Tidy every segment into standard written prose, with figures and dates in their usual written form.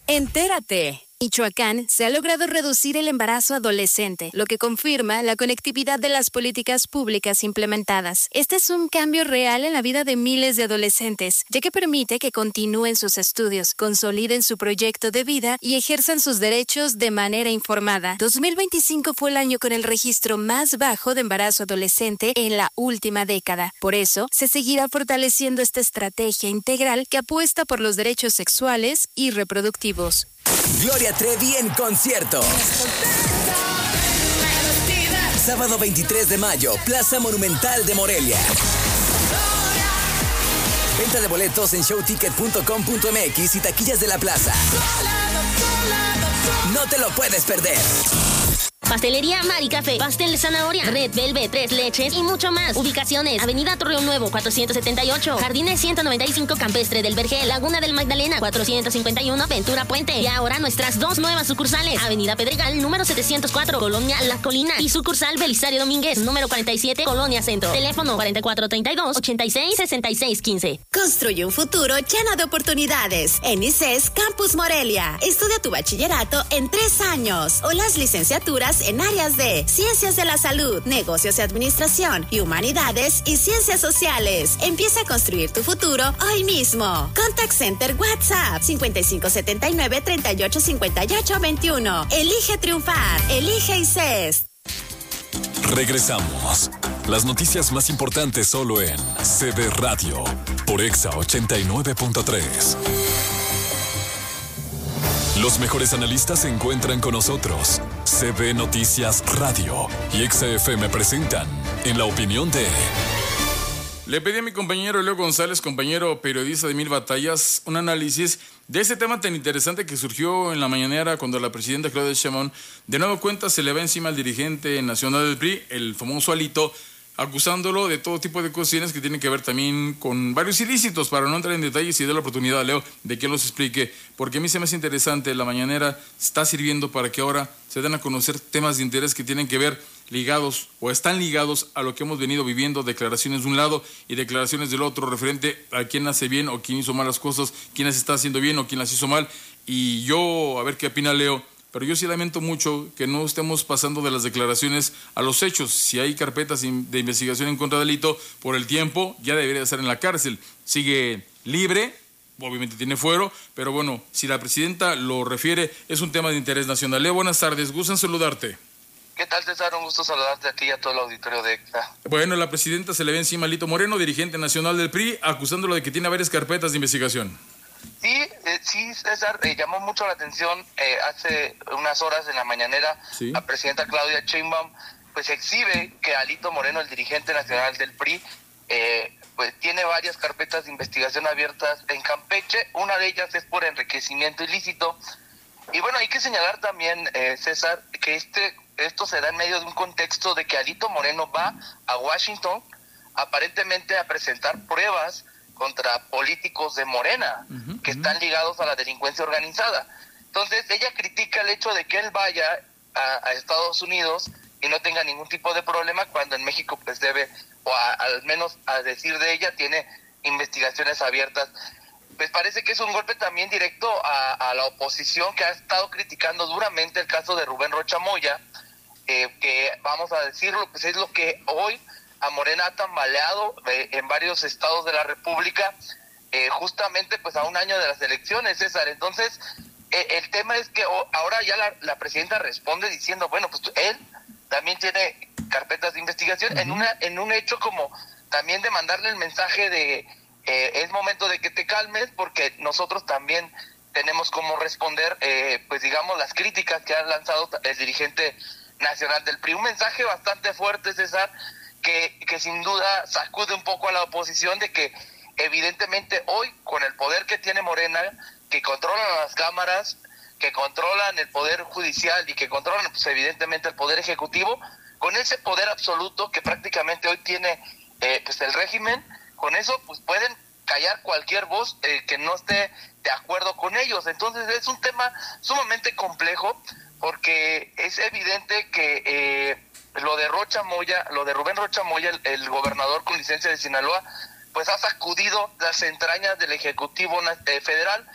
Entérate. Michoacán se ha logrado reducir el embarazo adolescente, lo que confirma la conectividad de las políticas públicas implementadas. Este es un cambio real en la vida de miles de adolescentes, ya que permite que continúen sus estudios, consoliden su proyecto de vida y ejerzan sus derechos de manera informada. 2025 fue el año con el registro más bajo de embarazo adolescente en la última década. Por eso, se seguirá fortaleciendo esta estrategia integral que apuesta por los derechos sexuales y reproductivos. Gloria Trevi en concierto. Sábado 23 de mayo, Plaza Monumental de Morelia. Venta de boletos en showticket.com.mx y taquillas de la plaza. No te lo puedes perder. Pastelería Mari Café, pastel de zanahoria, Red Velvet, 3 leches y mucho más. Ubicaciones: Avenida Torreón Nuevo, 478, Jardines 195, Campestre del Vergel, Laguna del Magdalena, 451, Ventura Puente. Y ahora nuestras 2 nuevas sucursales: Avenida Pedregal, número 704, Colonia La Colina, y sucursal Belisario Domínguez, número 47, Colonia Centro. Teléfono 4432-866615. Construye un futuro lleno de oportunidades en ICES Campus Morelia. Estudia tu bachillerato en 3 años o las licenciaturas en áreas de Ciencias de la Salud, Negocios y Administración y Humanidades y Ciencias Sociales. Empieza a construir tu futuro hoy mismo. Contact Center WhatsApp 5579-385821. Elige triunfar. Elige ICES. Regresamos. Las noticias más importantes solo en CB Radio por Exa 89.3. Los mejores analistas se encuentran con nosotros. CB Noticias Radio y Exa FM presentan En la Opinión de... Le pedí a mi compañero Leo González, compañero periodista de Mil Batallas, un análisis de ese tema tan interesante que surgió en la mañanera cuando la presidenta Claudia Sheinbaum de nueva cuenta se le va encima al dirigente nacional del PRI, el famoso Alito, acusándolo de todo tipo de cuestiones que tienen que ver también con varios ilícitos. Para no entrar en detalles y dar la oportunidad a Leo de que los explique, porque a mí se me hace interesante, la mañanera está sirviendo para que ahora se den a conocer temas de interés que tienen que ver ligados o están ligados a lo que hemos venido viviendo, declaraciones de un lado y declaraciones del otro referente a quién hace bien o quién hizo malas cosas, quién las está haciendo bien o quién las hizo mal. Y yo, a ver qué opina Leo, pero yo sí lamento mucho que no estemos pasando de las declaraciones a los hechos. Si hay carpetas de investigación en contra de Alito, por el tiempo ya debería estar en la cárcel. Sigue libre, obviamente tiene fuero, pero bueno, si la presidenta lo refiere, es un tema de interés nacional. Leo, buenas tardes, gusto en saludarte. ¿Qué tal, César? Un gusto saludarte a ti y a todo el auditorio de EXA. Bueno, la presidenta se le ve encima a Alito Moreno, dirigente nacional del PRI, acusándolo de que tiene varias carpetas de investigación. Sí, César, llamó mucho la atención hace unas horas en la mañanera, ¿sí? La presidenta Claudia Sheinbaum pues exhibe que Alito Moreno, el dirigente nacional del PRI, pues tiene varias carpetas de investigación abiertas en Campeche. Una de ellas es por enriquecimiento ilícito. Y bueno, hay que señalar también, César, que esto se da en medio de un contexto de que Alito Moreno va a Washington aparentemente a presentar pruebas contra políticos de Morena, que están ligados a la delincuencia organizada. Entonces, ella critica el hecho de que él vaya a Estados Unidos y no tenga ningún tipo de problema, cuando en México pues debe, o al menos a decir de ella, tiene investigaciones abiertas. Pues parece que es un golpe también directo a la oposición, que ha estado criticando duramente el caso de Rubén Rocha Moya, que vamos a decirlo, pues es lo que hoy a Morena ha tambaleado en varios estados de la República, justamente pues a un año de las elecciones, César. Entonces, el tema es que ahora ya la presidenta responde diciendo, bueno, pues él también tiene carpetas de investigación, en un hecho como también de mandarle el mensaje de es momento de que te calmes, porque nosotros también tenemos como responder, pues digamos, las críticas que ha lanzado el dirigente nacional del PRI. Un mensaje bastante fuerte, César, que sin duda sacude un poco a la oposición, de que evidentemente hoy, con el poder que tiene Morena, que controlan las cámaras, que controlan el poder judicial y que controlan pues evidentemente el poder ejecutivo, con ese poder absoluto que prácticamente hoy tiene pues el régimen, con eso pues pueden callar cualquier voz que no esté de acuerdo con ellos. Entonces es un tema sumamente complejo, porque es evidente que lo de Rubén Rocha Moya, el gobernador con licencia de Sinaloa, pues ha sacudido las entrañas del Ejecutivo Federal.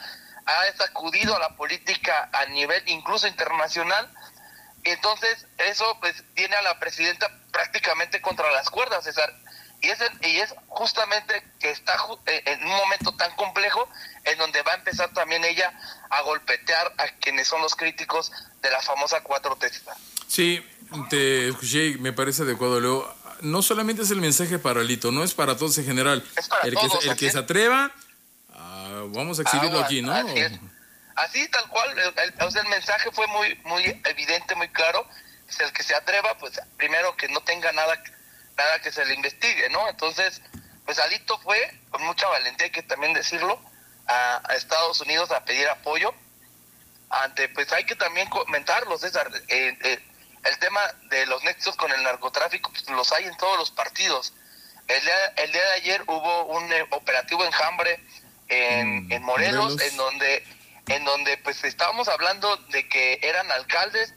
ha sacudido a la política a nivel incluso internacional. Entonces eso pues tiene a la presidenta prácticamente contra las cuerdas, César, y es justamente que está en un momento tan complejo en donde va a empezar también ella a golpetear a quienes son los críticos de la famosa 4T. Sí, te escuché y me parece adecuado, Leo. No solamente es el mensaje para Alito, no es para todos en general. Es para todos. El que se atreva, vamos a exhibirlo aquí, ¿no? Así tal cual, el mensaje fue muy evidente, muy claro. Es el que se atreva, pues primero que no tenga nada que se le investigue, ¿no? Entonces, pues Alito fue con mucha valentía, hay que también decirlo, a Estados Unidos a pedir apoyo. Pues hay que también comentarlo, César, el tema de los nexos con el narcotráfico, pues los hay en todos los partidos. El día de ayer hubo un operativo enjambre en Morelos, en donde pues estábamos hablando de que eran alcaldes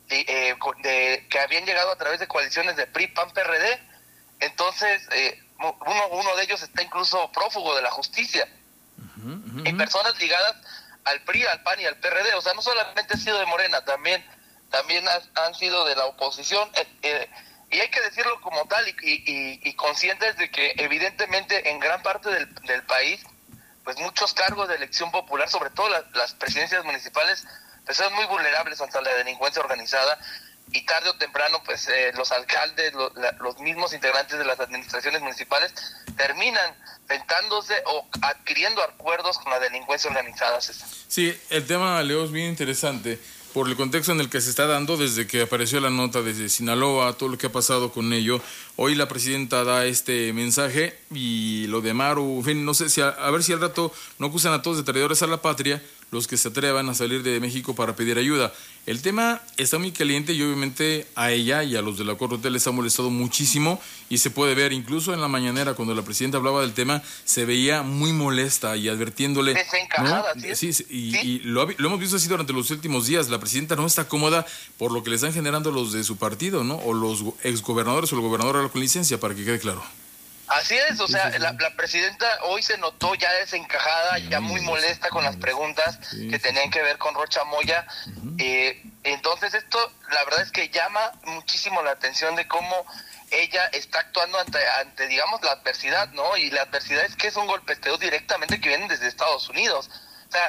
que habían llegado a través de coaliciones de PRI, PAN, PRD. Entonces uno de ellos está incluso prófugo de la justicia. Y personas ligadas al PRI, al PAN y al PRD, o sea, no solamente ha sido de Morena, también han sido de la oposición, y hay que decirlo como tal, y conscientes de que evidentemente en gran parte del país, pues muchos cargos de elección popular, sobre todo las presidencias municipales, pues son muy vulnerables ante la delincuencia organizada, y tarde o temprano pues los alcaldes, los mismos integrantes de las administraciones municipales terminan tentándose o adquiriendo acuerdos con la delincuencia organizada. Sí, el tema, Leo, es bien interesante por el contexto en el que se está dando desde que apareció la nota desde Sinaloa, todo lo que ha pasado con ello. Hoy la presidenta da este mensaje y lo de Maru, en fin, no sé, a ver si al rato no acusan a todos de traidores a la patria los que se atrevan a salir de México para pedir ayuda. El tema está muy caliente y obviamente a ella y a los de la 4T les ha molestado muchísimo, y se puede ver incluso en la mañanera cuando la presidenta hablaba del tema, se veía muy molesta y advirtiéndole, desencajada, ¿no? Sí, y lo hemos visto así durante los últimos días. La presidenta no está cómoda por lo que le están generando los de su partido, ¿no? O los exgobernadores o el gobernador con licencia, para que quede claro. Así es, o sea, la presidenta hoy se notó ya desencajada, ya muy molesta con las preguntas que tenían que ver con Rocha Moya. Entonces esto, la verdad es que llama muchísimo la atención de cómo ella está actuando ante digamos, la adversidad, ¿no? Y la adversidad es que es un golpeteo directamente que viene desde Estados Unidos. O sea,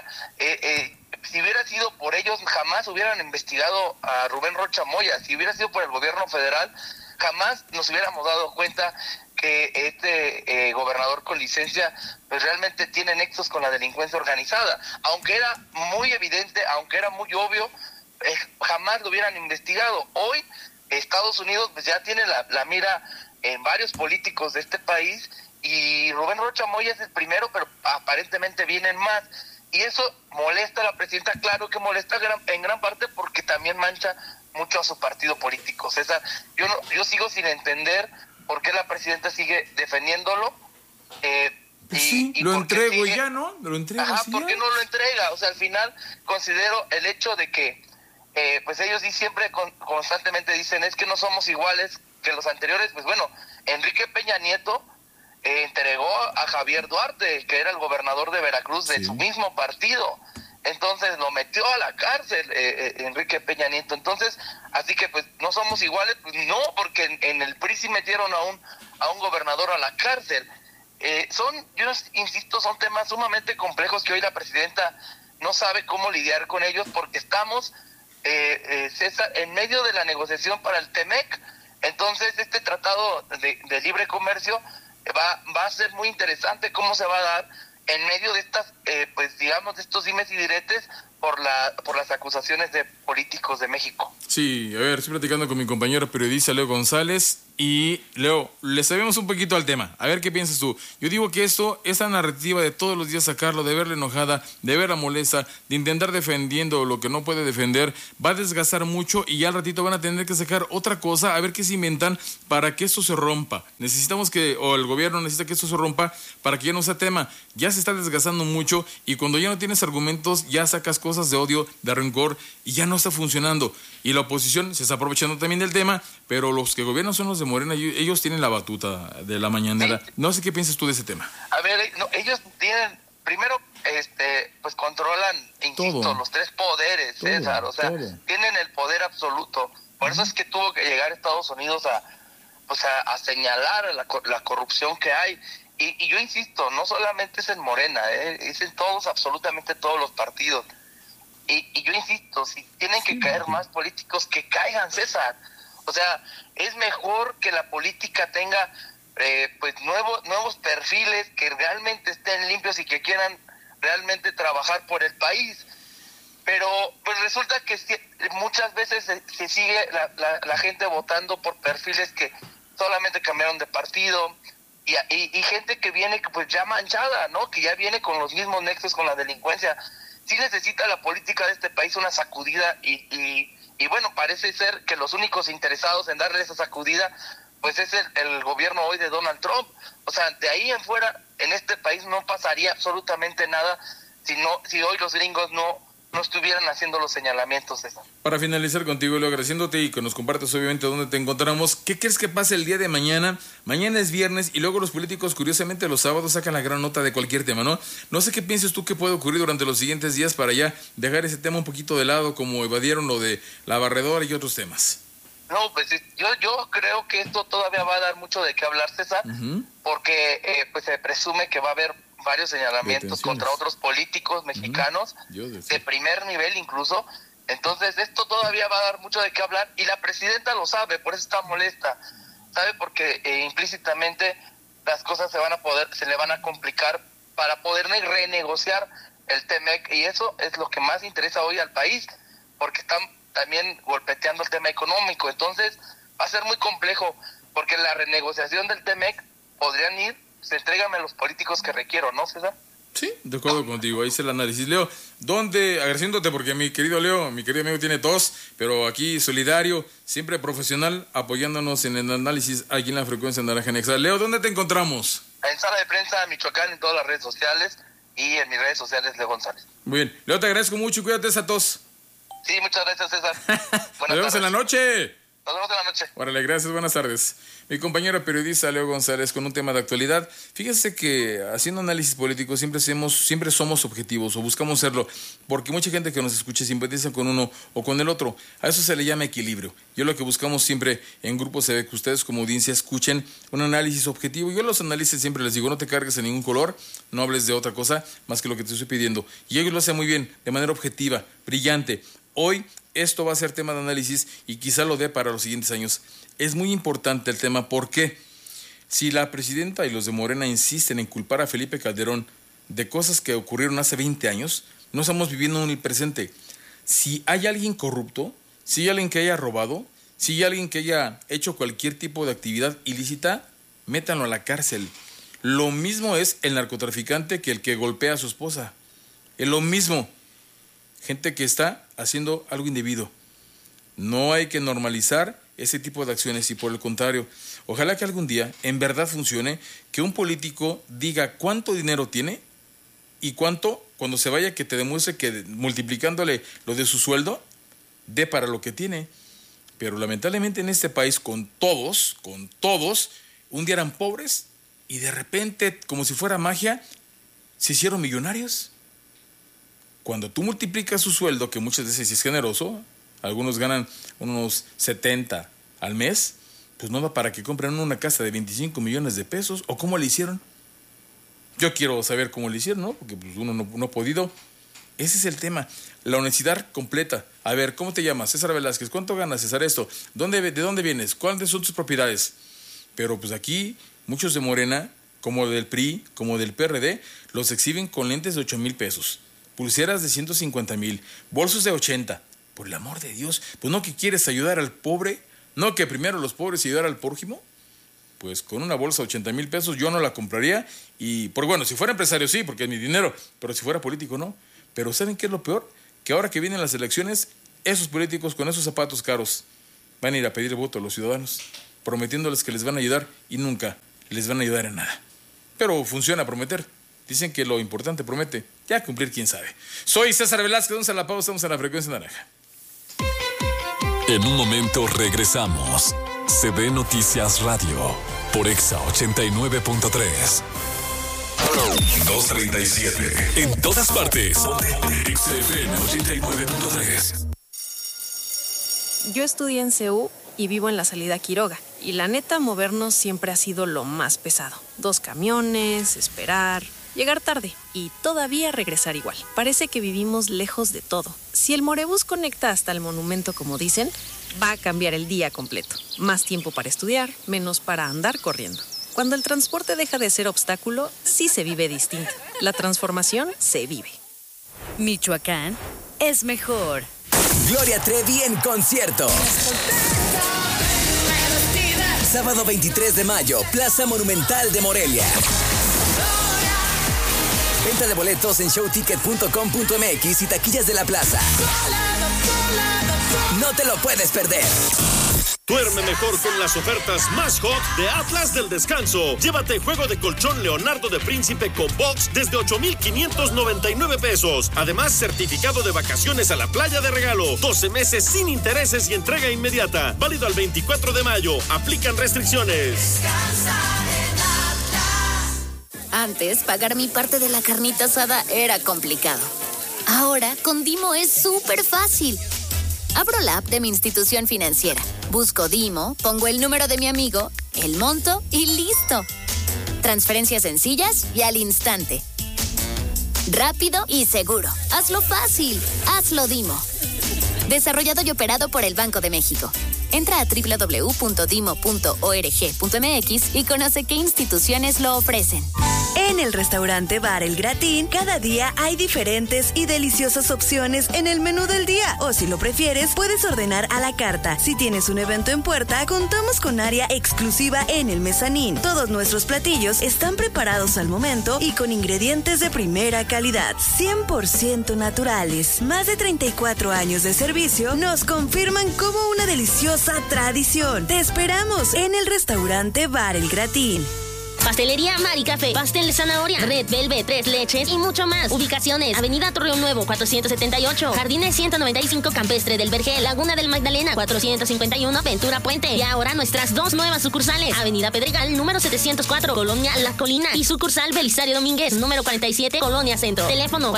si hubiera sido por ellos, jamás hubieran investigado a Rubén Rocha Moya. Si hubiera sido por el gobierno federal, jamás nos hubiéramos dado cuenta que este gobernador con licencia pues realmente tiene nexos con la delincuencia organizada. Aunque era muy evidente, aunque era muy obvio, jamás lo hubieran investigado. Hoy Estados Unidos pues ya tiene la mira en varios políticos de este país, y Rubén Rocha Moya es el primero, pero aparentemente vienen más. Y eso molesta a la presidenta, claro que molesta en gran parte porque también mancha mucho a su partido político. César, yo sigo sin entender por qué la presidenta sigue defendiéndolo. Sí, lo entrego ya, ¿no? Lo entrego. Ajá, ¿por qué no lo entrega? O sea, al final considero el hecho de que pues ellos siempre constantemente dicen es que no somos iguales que los anteriores. Pues bueno, Enrique Peña Nieto entregó a Javier Duarte, que era el gobernador de Veracruz de su mismo partido. Entonces lo metió a la cárcel Enrique Peña Nieto. Entonces, así que pues no somos iguales, pues no, porque en el PRI sí metieron a un gobernador a la cárcel. Yo insisto, son temas sumamente complejos que hoy la presidenta no sabe cómo lidiar con ellos, porque estamos, César, en medio de la negociación para el TEMEC. Entonces este tratado de libre comercio va a ser muy interesante cómo se va a dar en medio de estas, pues digamos, de estos dimes y diretes por las acusaciones de políticos de México. Sí, a ver, estoy platicando con mi compañero periodista Leo González. Y Leo, le sabemos un poquito al tema, a ver qué piensas tú. Yo digo que esta narrativa de todos los días sacarlo, de verla enojada, de verla molesta, de intentar defendiendo lo que no puede defender, va a desgastar mucho, y ya al ratito van a tener que sacar otra cosa, a ver qué se inventan para que esto se rompa. Necesitamos el gobierno necesita que esto se rompa para que ya no sea tema. Ya se está desgastando mucho, y cuando ya no tienes argumentos, ya sacas cosas de odio, de rencor, y ya no está funcionando. Y la oposición se está aprovechando también del tema, pero los que gobiernan son los de Morena, ellos tienen la batuta de la mañanera. Sí. No sé qué piensas tú de ese tema. A ver, ellos tienen primero, pues controlan, insisto, todo. los tres poderes, Todo, César, o sea, todo. tienen el poder absoluto. Por eso es que tuvo que llegar Estados Unidos a señalar la corrupción que hay. Y yo insisto, no solamente es en Morena, es en todos, absolutamente todos los partidos. Y yo insisto, si tienen que caer más políticos, que caigan, César. O sea, es mejor que la política tenga pues nuevos perfiles que realmente estén limpios y que quieran realmente trabajar por el país. Pero pues resulta que muchas veces se sigue la gente votando por perfiles que solamente cambiaron de partido y gente que viene pues ya manchada, ¿no? Que ya viene con los mismos nexos con la delincuencia. Sí necesita la política de este país una sacudida y bueno, parece ser que los únicos interesados en darle esa sacudida pues es el gobierno hoy de Donald Trump. O sea, de ahí en fuera en este país no pasaría absolutamente nada si hoy los gringos no estuvieran haciendo los señalamientos. Para finalizar contigo, Leo, agradeciéndote y que nos compartas obviamente dónde te encontramos, ¿qué crees que pase el día de mañana? Mañana es viernes y luego los políticos curiosamente los sábados sacan la gran nota de cualquier tema, ¿no? No sé qué piensas tú que puede ocurrir durante los siguientes días para ya dejar ese tema un poquito de lado, como evadieron lo de la barredora y otros temas. No, pues yo creo que esto todavía va a dar mucho de qué hablar, César, porque pues se presume que va a haber varios señalamientos contra otros políticos mexicanos, de primer nivel incluso. Entonces esto todavía va a dar mucho de qué hablar y la presidenta lo sabe, por eso está molesta, sabe, porque implícitamente las cosas se le van a complicar para poder renegociar el TEMEC, y eso es lo que más interesa hoy al país, porque están también golpeteando el tema económico. Entonces va a ser muy complejo, porque la renegociación del TEMEC podrían ir, entrégame a los políticos que requiero, ¿no, César? Sí, de acuerdo contigo, ahí es el análisis. Leo, agradeciéndote porque mi querido Leo, mi querido amigo tiene tos, pero aquí solidario, siempre profesional, apoyándonos en el análisis aquí en la frecuencia naranja nexa. Leo, ¿dónde te encontramos? En Sala de Prensa Michoacán, en todas las redes sociales y en mis redes sociales, Leo González. Muy bien, Leo, te agradezco mucho y cuídate esa tos. Sí, muchas gracias, César. Nos vemos en la noche. Nos vemos en la noche. Órale, gracias, buenas tardes. Mi compañero periodista Leo González con un tema de actualidad. Fíjese que haciendo análisis político siempre somos objetivos o buscamos serlo, porque mucha gente que nos escucha simpatiza con uno o con el otro. A eso se le llama equilibrio. Yo lo que buscamos siempre en grupo se ve que ustedes como audiencia escuchen un análisis objetivo. Yo los análisis siempre les digo, no te cargues en ningún color, no hables de otra cosa más que lo que te estoy pidiendo. Y ellos lo hacen muy bien, de manera objetiva, brillante. Hoy esto va a ser tema de análisis y quizá lo dé para los siguientes años. Es muy importante el tema porque si la presidenta y los de Morena insisten en culpar a Felipe Calderón de cosas que ocurrieron hace 20 años, no estamos viviendo en el presente. Si hay alguien corrupto, si hay alguien que haya robado, si hay alguien que haya hecho cualquier tipo de actividad ilícita, métanlo a la cárcel. Lo mismo es el narcotraficante que el que golpea a su esposa. Es lo mismo. Gente que está haciendo algo indebido. No hay que normalizar ese tipo de acciones y por el contrario, ojalá que algún día en verdad funcione, que un político diga cuánto dinero tiene y cuánto, cuando se vaya, que te demuestre que multiplicándole lo de su sueldo, dé para lo que tiene. Pero lamentablemente en este país con todos, un día eran pobres y de repente, como si fuera magia, se hicieron millonarios. Cuando tú multiplicas su sueldo, que muchas veces es generoso, algunos ganan unos 70 al mes, pues no da para que compren una casa de 25 millones de pesos. ¿O cómo le hicieron? Yo quiero saber cómo le hicieron, ¿no? Porque pues, uno no ha podido. Ese es el tema, la honestidad completa. A ver, ¿cómo te llamas? César Velázquez. ¿Cuánto ganas, César, esto? ¿De dónde vienes? ¿Cuáles son tus propiedades? Pero pues aquí muchos de Morena, como del PRI, como del PRD, los exhiben con lentes de 8,000 pesos. Pulseras de 150,000, bolsos de 80. Por el amor de Dios, pues no que quieres ayudar al pobre, no que primero los pobres ayudar al prójimo. Pues con una bolsa de 80,000 pesos yo no la compraría y, si fuera empresario sí, porque es mi dinero, pero si fuera político no. Pero ¿saben qué es lo peor? Que ahora que vienen las elecciones, esos políticos con esos zapatos caros van a ir a pedir voto a los ciudadanos, prometiéndoles que les van a ayudar y nunca les van a ayudar en nada. Pero funciona prometer. Dicen que lo importante promete, ya cumplir quién sabe. Soy César Velázquez, vamos a la pausa, estamos en la frecuencia naranja. En un momento regresamos. CB Noticias Radio por Exa 89.3. 237. En todas partes. XFM 89.3. Yo estudié en CU y vivo en la salida Quiroga. Y la neta, movernos siempre ha sido lo más pesado. 2 camiones, esperar, llegar tarde y todavía regresar igual. Parece que vivimos lejos de todo. Si el Morebús conecta hasta el monumento, como dicen, va a cambiar el día completo. Más tiempo para estudiar, menos para andar corriendo. Cuando el transporte deja de ser obstáculo, sí se vive distinto. La transformación se vive. Michoacán es mejor. Gloria Trevi en concierto. Sábado 23 de mayo, Plaza Monumental de Morelia. Venta de boletos en showticket.com.mx y taquillas de la plaza. No te lo puedes perder. Duerme mejor con las ofertas más hot de Atlas del Descanso. Llévate juego de colchón Leonardo de Príncipe con box desde 8,599 pesos. Además, certificado de vacaciones a la playa de regalo. 12 meses sin intereses y entrega inmediata. Válido al 24 de mayo. Aplican restricciones. Antes, pagar mi parte de la carnita asada era complicado. Ahora, con Dimo es súper fácil. Abro la app de mi institución financiera, busco Dimo, pongo el número de mi amigo, el monto y listo. Transferencias sencillas y al instante. Rápido y seguro. Hazlo fácil. Hazlo Dimo. Desarrollado y operado por el Banco de México. Entra a www.dimo.org.mx y conoce qué instituciones lo ofrecen. En el restaurante Bar El Gratín, cada día hay diferentes y deliciosas opciones en el menú del día. O si lo prefieres, puedes ordenar a la carta. Si tienes un evento en puerta, contamos con área exclusiva en el mezanín. Todos nuestros platillos están preparados al momento y con ingredientes de primera calidad, 100% naturales. Más de 34 años de servicio nos confirman como una deliciosa tradición. Te esperamos en el restaurante Bar El Gratín. Pastelería Mari Café, pastel de zanahoria, Red Velvet, 3 leches y mucho más. Ubicaciones: Avenida Torreón Nuevo, 478, Jardines 195 Campestre del Vergel, Laguna del Magdalena, 451 Ventura Puente. Y ahora nuestras 2 nuevas sucursales: Avenida Pedregal, número 704, Colonia La Colina, y sucursal Belisario Domínguez, número 47, Colonia Centro. Teléfono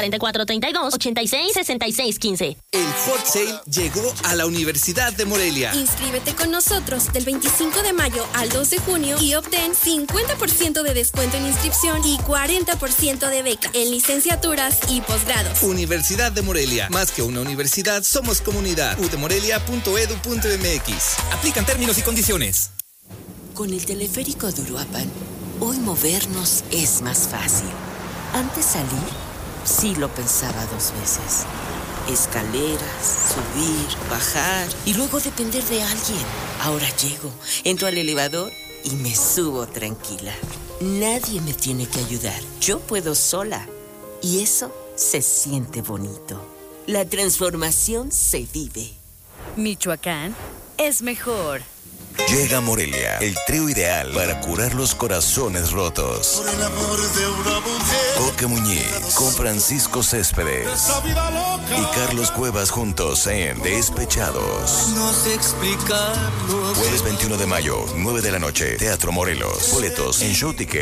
4432-866615. El Hot Sale llegó a la Universidad de Morelia. Inscríbete con nosotros del 25 de mayo al 2 de junio y obtén 50% de descuento en inscripción y 40% de beca en licenciaturas y posgrados. Universidad de Morelia. Más que una universidad, somos comunidad. udemorelia.edu.mx. Aplican términos y condiciones. Con el teleférico de Uruapan, hoy movernos es más fácil. Antes salir, sí lo pensaba 2 veces. Escaleras, subir, bajar y luego depender de alguien. Ahora llego, entro al elevador y me subo tranquila. Nadie me tiene que ayudar. Yo puedo sola. Y eso se siente bonito. La transformación se vive. Michoacán es mejor. Llega a Morelia, el trío ideal para curar los corazones rotos. Por el amor de una mujer. Coque Muñiz, con Francisco Céspedes y Carlos Cuevas juntos en Despechados. No sé explicarlo. Jueves 21 de mayo, 9 de la noche, Teatro Morelos. Boletos en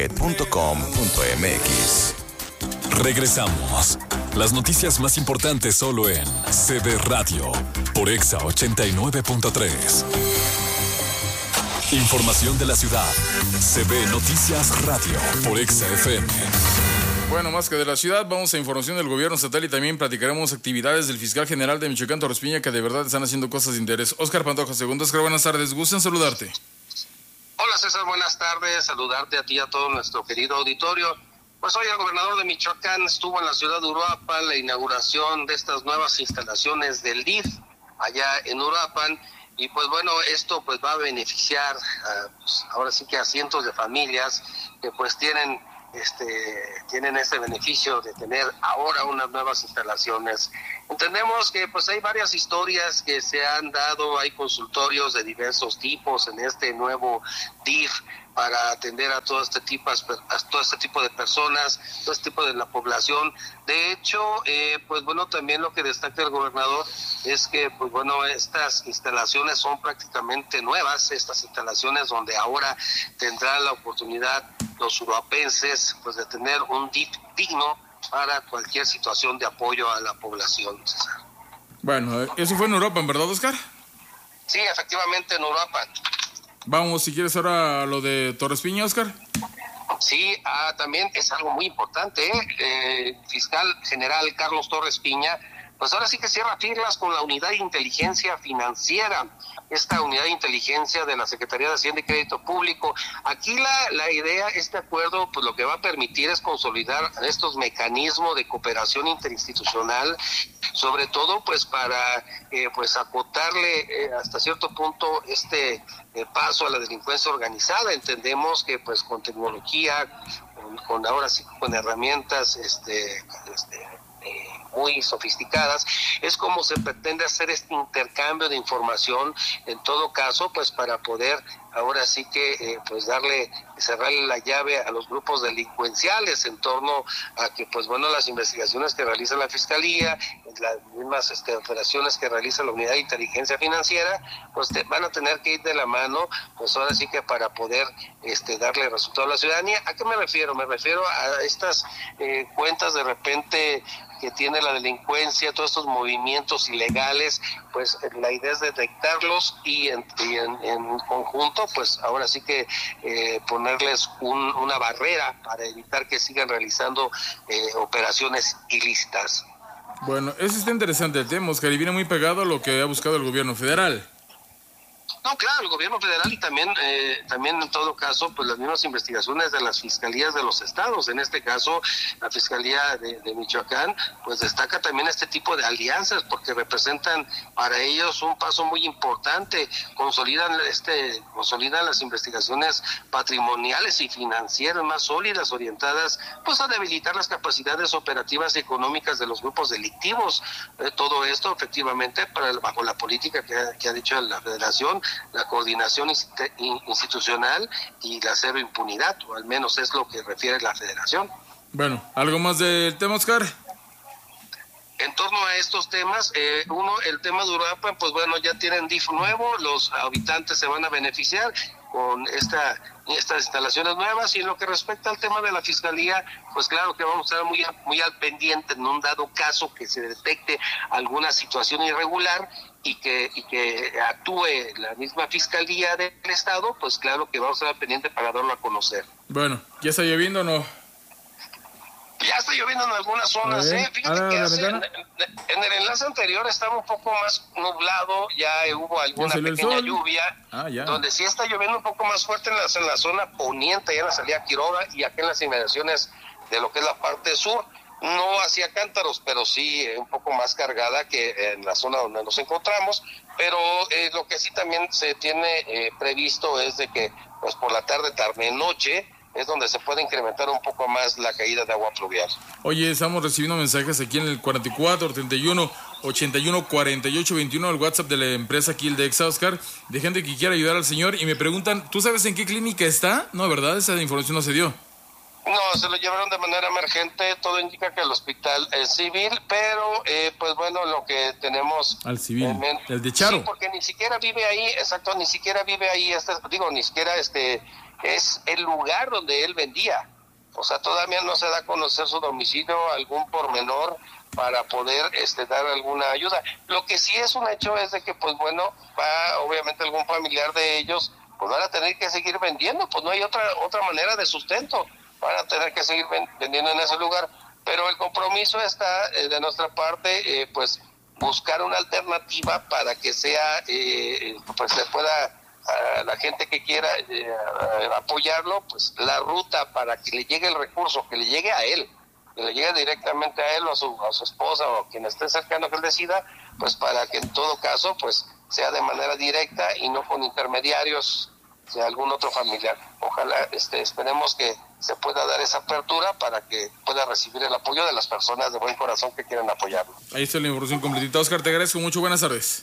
showticket.com.mx. Regresamos. Las noticias más importantes solo en CB Radio por Exa 89.3. Información de la ciudad. CB Noticias Radio por Exa FM. Bueno, más que de la ciudad, vamos a información del gobierno estatal y también platicaremos actividades del fiscal general de Michoacán, Torres Piña, que de verdad están haciendo cosas de interés. Óscar Pantoja, segundo. Óscar, buenas tardes. Gusto en saludarte. Hola César, buenas tardes. Saludarte a ti y a todo nuestro querido auditorio. Pues hoy el gobernador de Michoacán estuvo en la ciudad de Uruapan, la inauguración de estas nuevas instalaciones del DIF allá en Uruapan. Y pues bueno, esto pues va a beneficiar pues, ahora sí que a cientos de familias que pues tienen este beneficio de tener ahora unas nuevas instalaciones. Entendemos que pues hay varias historias que se han dado, hay consultorios de diversos tipos en este nuevo DIF para atender a todo este tipo de personas, todo este tipo de la población. De hecho, pues bueno, también lo que destaca el gobernador es que pues bueno, estas instalaciones son prácticamente nuevas, estas instalaciones donde ahora tendrá la oportunidad los uruapenses pues de tener un DIF digno para cualquier situación de apoyo a la población, César. Bueno, eso fue en Uruapan, ¿verdad, Oscar? Sí, efectivamente en Uruapan. Vamos, si quieres ahora a lo de Torres Piña, Oscar. Sí, también es algo muy importante, fiscal general Carlos Torres Piña, pues ahora sí que cierra filas con la unidad de inteligencia financiera, esta unidad de inteligencia de la Secretaría de Hacienda y Crédito Público. Aquí la idea, este acuerdo, pues lo que va a permitir es consolidar estos mecanismos de cooperación interinstitucional, sobre todo pues para pues acotarle hasta cierto punto este paso a la delincuencia organizada. Entendemos que pues con tecnología, con ahora sí con herramientas muy sofisticadas, es como se pretende hacer este intercambio de información, en todo caso, pues para poder ahora sí que pues cerrarle la llave a los grupos delincuenciales en torno a que pues bueno, las investigaciones que realiza la Fiscalía, las mismas operaciones que realiza la Unidad de Inteligencia Financiera, pues van a tener que ir de la mano, pues ahora sí que para poder darle resultado a la ciudadanía. ¿A qué me refiero? Me refiero a estas cuentas de repente que tiene la delincuencia, todos estos movimientos ilegales, pues la idea es detectarlos y en conjunto, pues ahora sí que ponerles una barrera para evitar que sigan realizando operaciones ilícitas. Bueno, eso está interesante el tema, Oscar, y viene muy pegado a lo que ha buscado el gobierno federal. No, claro, el gobierno federal y también en todo caso, pues las mismas investigaciones de las fiscalías de los estados. En este caso, la Fiscalía de Michoacán, pues destaca también este tipo de alianzas porque representan para ellos un paso muy importante. Consolidan las investigaciones patrimoniales y financieras más sólidas, orientadas pues a debilitar las capacidades operativas y económicas de los grupos delictivos. Todo esto efectivamente bajo la política que ha dicho la Federación, la coordinación institucional y la cero impunidad, o al menos es lo que refiere la Federación. Bueno, ¿algo más del tema, Oscar? En torno a estos temas, el tema de Uruapan, pues bueno, ya tienen DIF nuevo, los habitantes se van a beneficiar con estas instalaciones nuevas, y en lo que respecta al tema de la Fiscalía, pues claro que vamos a estar muy al pendiente en un dado caso que se detecte alguna situación irregular y que actúe la misma Fiscalía del Estado, pues claro que vamos a estar al pendiente para darlo a conocer. Bueno, ¿ya está lloviendo o no? Ya está lloviendo en algunas zonas, Fíjate que en el enlace anterior estaba un poco más nublado, ya hubo alguna pequeña lluvia, donde sí está lloviendo un poco más fuerte en la zona poniente, ya en la salida Quiroga y acá en las inmediaciones de lo que es la parte sur. No hacia cántaros, pero sí un poco más cargada que en la zona donde nos encontramos, pero lo que sí también se tiene previsto es de que pues por la tarde, noche, es donde se puede incrementar un poco más la caída de agua pluvial. Oye, estamos recibiendo mensajes aquí en el 44 31 81 48 21, el WhatsApp de la empresa Kill de Exa, Oscar, de gente que quiere ayudar al señor, y me preguntan, ¿tú sabes en qué clínica está? No, ¿verdad? Esa información no se dio. No, se lo llevaron de manera emergente, todo indica que al hospital civil, pero pues bueno, lo que tenemos... Al civil, el de Charo. Sí, porque ni siquiera vive ahí, ni siquiera ni siquiera es el lugar donde él vendía. O sea, todavía no se da a conocer su domicilio, algún pormenor para poder dar alguna ayuda. Lo que sí es un hecho es de que, pues bueno, va obviamente algún familiar de ellos, pues van a tener que seguir vendiendo, pues no hay otra manera de sustento. Van a tener que seguir vendiendo en ese lugar, pero el compromiso está de nuestra parte, pues buscar una alternativa para que sea, pues se pueda, a la gente que quiera apoyarlo, pues la ruta para que le llegue el recurso, que le llegue a él, que le llegue directamente a él o a su esposa o a quien esté cercano que él decida, pues para que en todo caso pues sea de manera directa y no con intermediarios de algún otro familiar. Ojalá esperemos que se pueda dar esa apertura para que pueda recibir el apoyo de las personas de buen corazón que quieran apoyarlo. Ahí está la información completita. Oscar, te agradezco mucho. Buenas tardes.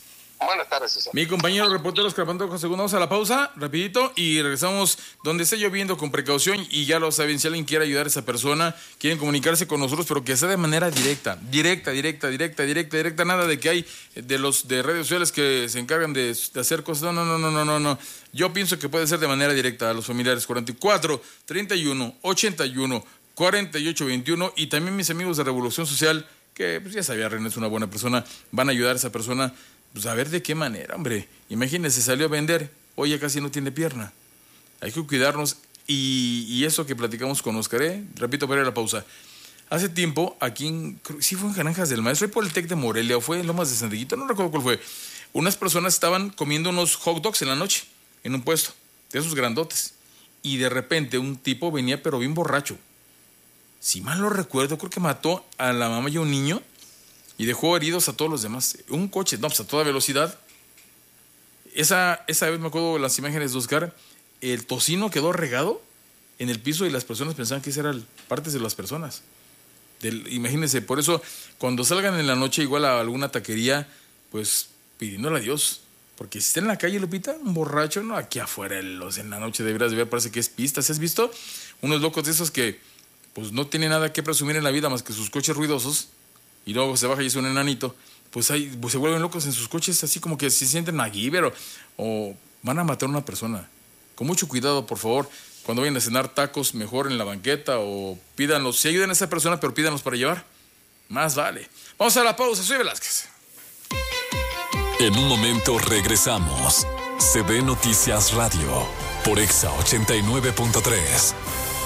Buenas tardes, César. Mi compañero reportero Escarpando con segundo. Vamos a la pausa, rapidito, y regresamos donde esté lloviendo con precaución. Y ya lo saben, si alguien quiere ayudar a esa persona, quieren comunicarse con nosotros, pero que sea de manera directa. Directa. Nada de que hay de los de redes sociales que se encargan de hacer cosas. No. Yo pienso que puede ser de manera directa a los familiares. 44 31 81 48 21. Y también mis amigos de Revolución Social, que pues ya sabía, René es una buena persona, van a ayudar a esa persona. Pues a ver de qué manera, hombre. Imagínese, salió a vender, hoy ya casi no tiene pierna. Hay que cuidarnos. Y eso que platicamos con Oscar, repito, para ir a la pausa. Hace tiempo, aquí, sí fue en Granjas del Maestro, fue por el TEC de Morelia, o fue en Lomas de Sandillito, no recuerdo cuál fue. Unas personas estaban comiendo unos hot dogs en la noche, en un puesto, de esos grandotes. Y de repente un tipo venía, pero bien borracho. Si mal no recuerdo, creo que mató a la mamá y a un niño. Y dejó heridos a todos los demás. Un coche, pues a toda velocidad. Esa vez me acuerdo de las imágenes de Oscar. El tocino quedó regado en el piso y las personas pensaban que esas eran partes de las personas. Imagínense, por eso cuando salgan en la noche igual a alguna taquería, pues pidiéndole a Dios. Porque si está en la calle, Lupita, un borracho, no, aquí afuera en la noche deberías de ver, parece que es pista. ¿Sí has visto? Unos locos de esos que pues no tienen nada que presumir en la vida más que sus coches ruidosos. Y luego se baja y es un enanito, pues ahí pues se vuelven locos en sus coches, así como que se sienten MacGyver o van a matar a una persona. Con mucho cuidado, por favor, cuando vayan a cenar tacos, mejor en la banqueta o pídanlos. Si ayuden a esa persona, pero pídanlos para llevar. Más vale. Vamos a la pausa, soy Velázquez. En un momento regresamos. CB Noticias Radio por Exa 89.3.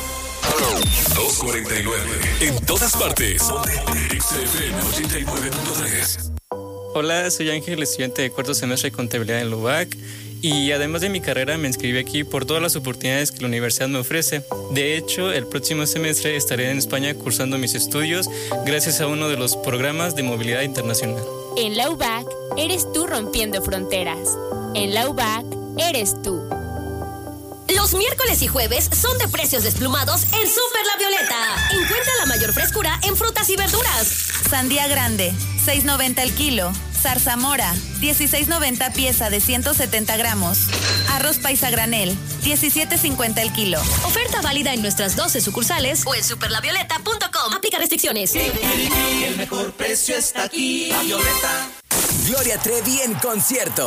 249. En todas partes. XFM 89.3. Hola, soy Ángel, estudiante de cuarto semestre de contabilidad en la UBAC. Y además de mi carrera, me inscribí aquí por todas las oportunidades que la universidad me ofrece. De hecho, el próximo semestre estaré en España cursando mis estudios gracias a uno de los programas de movilidad internacional. En la UBAC, eres tú rompiendo fronteras. En la UBAC, eres tú. Los miércoles y jueves son de precios desplumados en Super La Violeta. Encuentra la mayor frescura en frutas y verduras. Sandía grande, $6.90 el kilo. Zarzamora, $16.90 pieza de 170 gramos. Arroz paisa granel, $17.50 el kilo. Oferta válida en nuestras 12 sucursales o en superlavioleta.com. Aplica restricciones. El mejor precio está aquí. La Violeta. Gloria Trevi en concierto.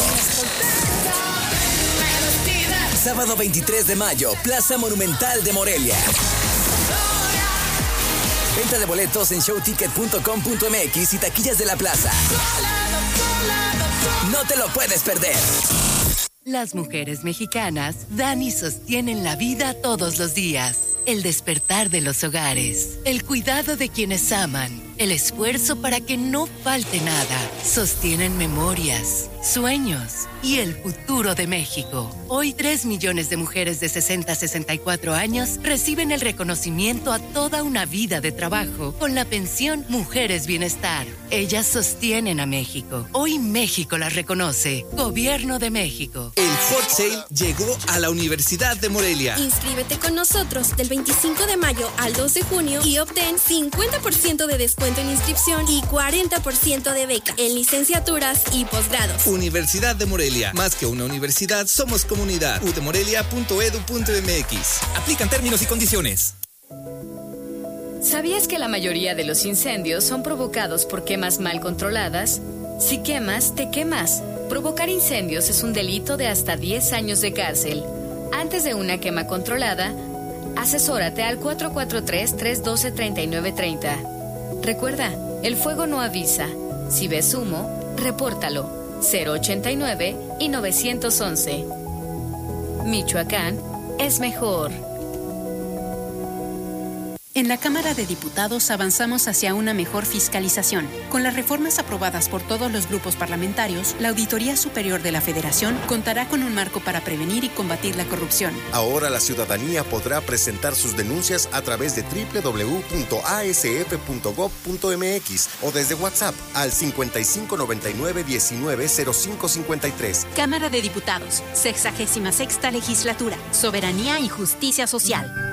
Sábado 23 de mayo, Plaza Monumental de Morelia. Venta de boletos en showticket.com.mx y taquillas de la plaza. No te lo puedes perder. Las mujeres mexicanas dan y sostienen la vida todos los días. El despertar de los hogares, el cuidado de quienes aman, el esfuerzo para que no falte nada. Sostienen memorias, sueños y el futuro de México. Hoy 3 millones de mujeres de 60 a 64 años reciben el reconocimiento a toda una vida de trabajo con la pensión Mujeres Bienestar. Ellas sostienen a México. Hoy México las reconoce. Gobierno de México. El Hot Sale llegó a la Universidad de Morelia. Inscríbete con nosotros del 25 de mayo al 2 de junio y obtén 50% de descuento en inscripción y 40% de beca en licenciaturas y posgrados. Universidad de Morelia. Más que una universidad, somos comunidad. udemorelia.edu.mx. Aplican términos y condiciones. ¿Sabías que la mayoría de los incendios son provocados por quemas mal controladas? Si quemas, te quemas. Provocar incendios es un delito de hasta 10 años de cárcel. Antes de una quema controlada, asesórate al 443-312-3930. Recuerda, el fuego no avisa. Si ves humo, repórtalo. 089 y 911. Michoacán es mejor. En la Cámara de Diputados avanzamos hacia una mejor fiscalización. Con las reformas aprobadas por todos los grupos parlamentarios, la Auditoría Superior de la Federación contará con un marco para prevenir y combatir la corrupción. Ahora la ciudadanía podrá presentar sus denuncias a través de www.asf.gov.mx o desde WhatsApp al 5599-190553. Cámara de Diputados, 66ª Legislatura, Soberanía y Justicia Social.